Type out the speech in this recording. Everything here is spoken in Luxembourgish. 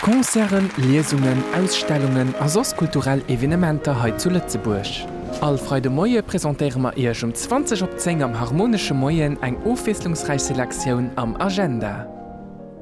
Konzern, Lesungen, Ausstellungen a soskulturell Evenementer heit zu Lützeburg. Allfreide Moie präsentieren wir ihr um 20 op 10 am harmonische Moien eng aufwechslungsreiche Selektion am Agenda.